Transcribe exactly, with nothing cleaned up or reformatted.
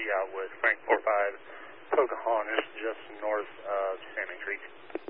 out with Frank four five Pocahontas, just north of Salmon Creek.